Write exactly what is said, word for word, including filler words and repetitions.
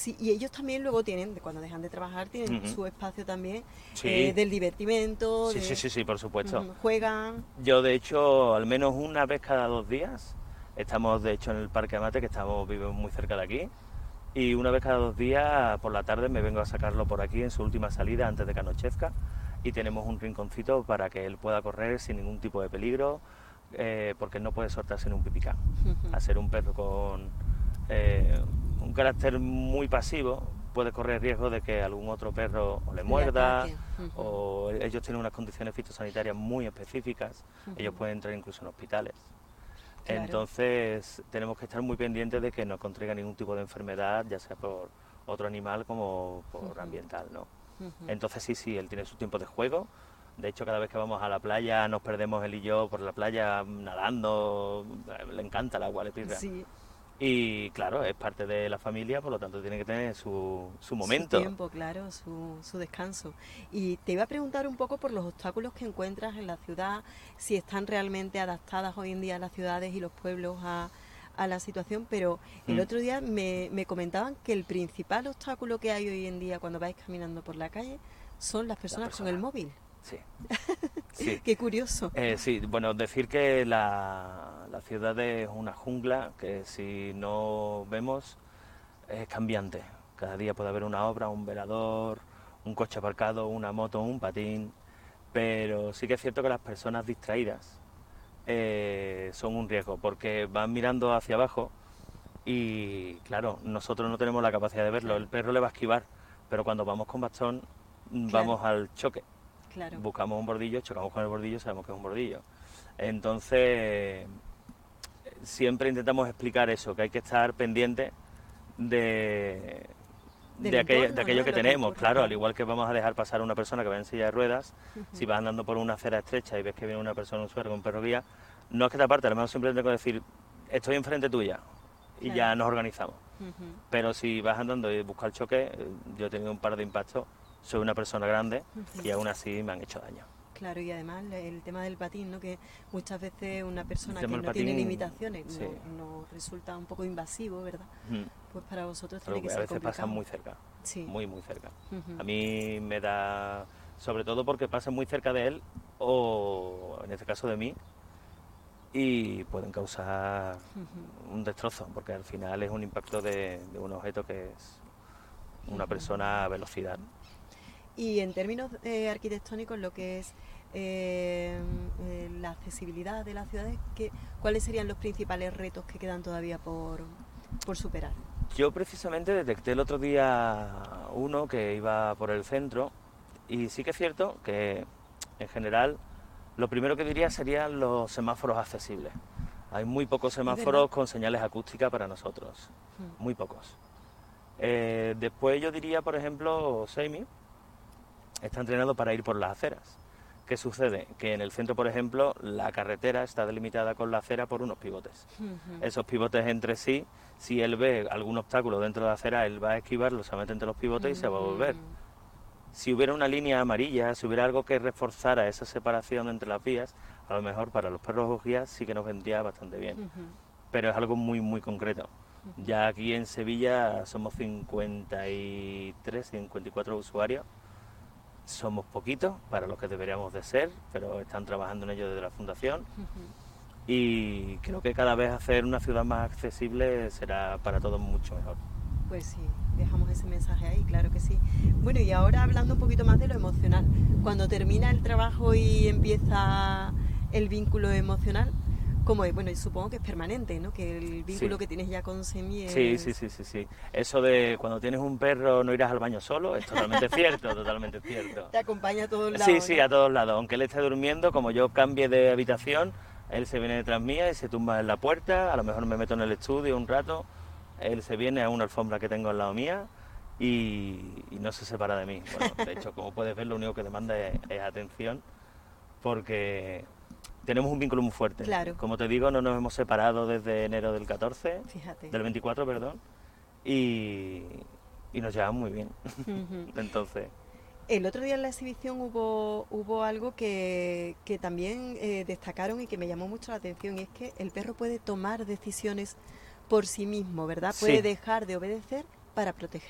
Sí, y ellos también luego tienen, cuando dejan de trabajar, tienen Ujú. su espacio también Sí, eh, del divertimento, sí, sí, de, sí, sí, por supuesto. ujú, juegan. Yo, de hecho, al menos una vez cada dos días, estamos, de hecho, en el Parque Amate, que estamos, vivimos muy cerca de aquí, y una vez cada dos días, por la tarde, me vengo a sacarlo por aquí en su última salida antes de que anochezca, y tenemos un rinconcito para que él pueda correr sin ningún tipo de peligro, eh, porque no puede soltarse en un pipicán. Ujú. A ser un perro con eh, un carácter muy pasivo, puede correr riesgo de que algún otro perro o le Le muerda, ataque. Ujú, o ellos tienen unas condiciones fitosanitarias muy específicas, ellos ujú. pueden entrar incluso en hospitales. Claro. Entonces tenemos que estar muy pendientes de que no contraiga ningún tipo de enfermedad, ya sea por otro animal como por Ujú, ambiental, ¿no? ujú. Entonces sí, sí, él tiene su tiempo de juego. De hecho, cada vez que vamos a la playa, nos perdemos él y yo por la playa nadando, le encanta el agua, le pirra. Sí, Y claro, es parte de la familia, por lo tanto tiene que tener su, su su momento. tiempo, claro, su, su descanso. Y te iba a preguntar un poco por los obstáculos que encuentras en la ciudad, si están realmente adaptadas hoy en día las ciudades y los pueblos a, a la situación, pero el Mm, otro día me, me comentaban que el principal obstáculo que hay hoy en día cuando vais caminando por la calle son las las personas con el personas. móvil. Sí, sí. Qué curioso. Eh, sí, bueno, decir que la, la ciudad es una jungla que si no vemos es cambiante. Cada día puede haber una obra, un velador, un coche aparcado, una moto, un patín. Pero sí que es cierto que las personas distraídas eh, son un riesgo porque van mirando hacia abajo y claro, nosotros no tenemos la capacidad de verlo. El Claro, perro le va a esquivar, pero cuando vamos con bastón mm, claro, vamos al choque. claro. Buscamos un bordillo, chocamos con el bordillo, sabemos que es un bordillo. Entonces, siempre intentamos explicar eso, que hay que estar pendiente de, Del de, aquello, de entorno, ¿no? aquello De que lo que tenemos. ocurre, Claro, al claro. igual que vamos a dejar pasar a una persona que va en silla de ruedas, si Ujú. vas andando por una acera estrecha y ves que viene una persona en un suelo con un perro guía, no es que te aparte, a lo mejor simplemente tengo que decir, estoy enfrente tuya y Claro. ya nos organizamos. Ujú, Pero si vas andando y buscas el choque, eh, yo he tenido un par de impactos, soy una persona grande ujú. y aún así me han hecho daño. Claro, y además el tema del patín, ¿no? Que muchas veces una El persona tema que del no tiene patín, limitaciones sí. no, no resulta un poco invasivo, ¿verdad? Mm. Pues para vosotros tiene Pero que a ser veces pasan complicado. muy cerca, Sí. muy, muy cerca. A Ujú, mí me da, sobre todo porque pasan muy cerca de él, o en este caso de mí, y pueden causar ujú, un destrozo, porque al final es un impacto de, de un objeto que es una ujú. persona a velocidad. Y en términos eh, arquitectónicos, lo que es eh, eh, la accesibilidad de las ciudades, ¿qué, ¿cuáles serían los principales retos que quedan todavía por, por superar? Yo precisamente detecté el otro día uno que iba por el centro, y sí que es cierto que en general lo primero que diría serían los semáforos accesibles. Hay muy pocos Es verdad. semáforos con señales acústicas para nosotros, Mm, muy pocos. Eh, después yo diría, por ejemplo, Seimi está entrenado para ir por las aceras. ¿Qué sucede? Que en el centro, por ejemplo, la carretera está delimitada con la acera por unos pivotes. ujú, Esos pivotes entre sí, si él ve algún obstáculo dentro de la acera, él va a esquivarlo, se mete entre los pivotes y se va a volver. ujú, Si hubiera una línea amarilla, si hubiera algo que reforzara esa separación entre las vías, a lo mejor para los perros o guías sí que nos vendría bastante bien. ujú, Pero es algo muy, muy concreto. ujú. Ya aquí en Sevilla somos cincuenta y tres, cincuenta y cuatro usuarios. Somos poquitos para los que deberíamos de ser, pero están trabajando en ello desde la fundación. Y creo que cada vez hacer una ciudad más accesible será para todos mucho mejor. Pues sí, dejamos ese mensaje ahí, claro que sí. Bueno, y ahora hablando un poquito más de lo emocional. Cuando termina el trabajo y empieza el vínculo emocional, como es, bueno, y supongo que es permanente, ¿no? Que el Sí, vínculo que tienes ya con Semi sí, sí, es... sí, sí, sí. Eso de cuando tienes un perro no irás al baño solo es totalmente cierto, totalmente cierto. Te acompaña a todos Sí, lados, sí, ¿no? a todos lados. Aunque él esté durmiendo, como yo cambie de habitación, él se viene detrás mía y se tumba en la puerta. A lo mejor me meto en el estudio un rato. Él se viene a una alfombra que tengo al lado mía y, y no se separa de mí. Bueno, de hecho, como puedes ver, lo único que demanda es, es atención porque tenemos un vínculo muy fuerte. Claro, Como te digo, no nos hemos separado desde enero del catorce, fíjate. del veinticuatro, perdón, y, y nos llevamos muy bien. Ujú. Entonces, El otro día en la exhibición hubo, hubo algo que, que también eh, destacaron y que me llamó mucho la atención, y es que el perro puede tomar decisiones por sí mismo, ¿verdad? Puede sí, dejar de obedecer para proteger.